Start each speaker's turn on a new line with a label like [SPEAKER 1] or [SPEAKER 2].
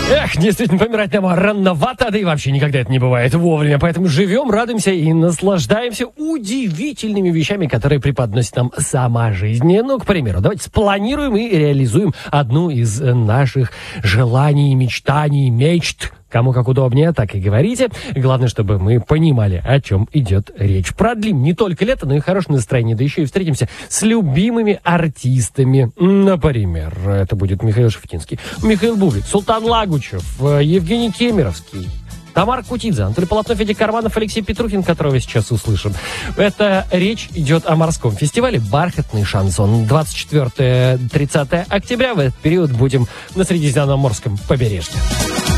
[SPEAKER 1] Эх, действительно, помирать нам рановато, да и вообще никогда это не бывает вовремя. Поэтому живем, радуемся и наслаждаемся удивительными вещами, которые преподносит нам сама жизнь. Ну, к примеру, давайте спланируем и реализуем одну из наших желаний, мечтаний, мечт. Кому как удобнее, так и говорите. Главное, чтобы мы понимали, о чем идет речь. Продлим не только лето, но и хорошее настроение. Да еще и встретимся с любимыми артистами. Например, это будет Михаил Шуфутинский, Михаил Бублик, Султан Лагучев, Евгений Кемеровский, Тамара Кутидзе, Анатолий Полотнов, Федя Карманов, Алексей Петрухин, которого сейчас услышим. Это речь идет о морском фестивале «Бархатный шансон». 24-30 октября. В этот период будем на Средиземноморском побережье.